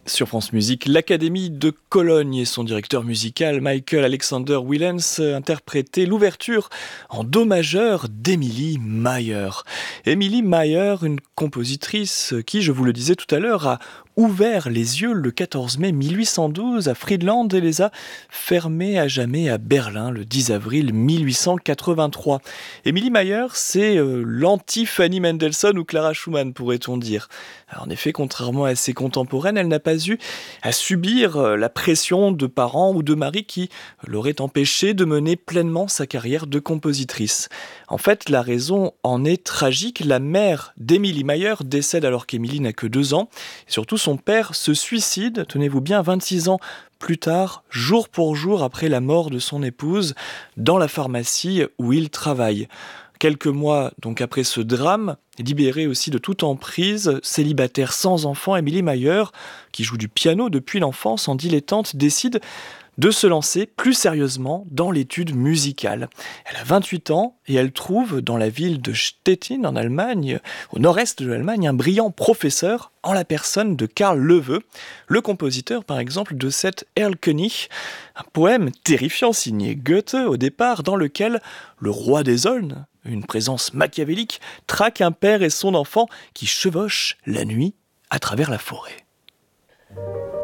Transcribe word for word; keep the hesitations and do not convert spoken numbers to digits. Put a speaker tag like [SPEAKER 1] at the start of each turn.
[SPEAKER 1] Sur France Musique, l'Académie de Cologne et son directeur musical Michael Alexander Willens interprétaient l'ouverture en do majeur d'Emilie Mayer. Emilie Mayer, une compositrice qui, je vous le disais tout à l'heure, a ouvert les yeux le quatorze mai mille huit cent douze à Friedland et les a fermés à jamais à Berlin le dix avril mille huit cent quatre-vingt-trois. Emilie Mayer, c'est euh, l'anti-Fanny Mendelssohn ou Clara Schumann, pourrait-on dire. Alors, en effet, contrairement à ses contemporaines, elle n'a pas eu à subir euh, la pression de parents ou de maris qui l'auraient empêché de mener pleinement sa carrière de compositrice. En fait, la raison en est tragique. La mère d'Emilie Mayer décède alors qu'Emilie n'a que deux ans. Et surtout, son père se suicide, tenez-vous bien, vingt-six ans plus tard, jour pour jour après la mort de son épouse, dans la pharmacie où il travaille. Quelques mois donc après ce drame, libérée aussi de toute emprise, célibataire sans enfant, Emilie Mayer, qui joue du piano depuis l'enfance en dilettante, décide de se lancer plus sérieusement dans l'étude musicale. Elle a vingt-huit ans et elle trouve dans la ville de Stettin en Allemagne, au nord-est de l'Allemagne, un brillant professeur en la personne de Karl Löwe, le compositeur par exemple de cet Erlkönig, un poème terrifiant signé Goethe au départ dans lequel le roi des aulnes, une présence machiavélique, traque un père et son enfant qui chevauchent la nuit à travers la forêt.